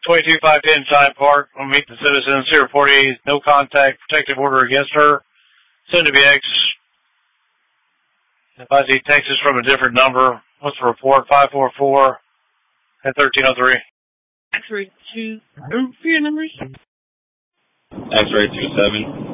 22510 Giant Park. I'll meet the citizen. 048, no contact, protective order against her. Soon to be X. If I see Texas from a different number, what's the report? 544 at 1303. X-ray 2, for your numbers? X-ray 27.